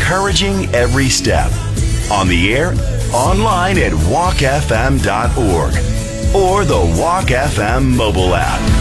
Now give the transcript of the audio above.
encouraging every step. On the air, online at walkfm.org, or the Walk FM mobile app.